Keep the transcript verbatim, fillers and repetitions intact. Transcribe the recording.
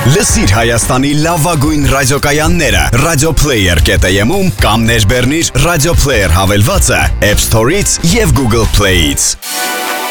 Լսիր Հայաստանի լավագույն ռադիոկայանները Radioplayer կետ եմ-ում կամ ներբեռնիր Radio Player հավելվածը App Store-ից և Google Play-ից։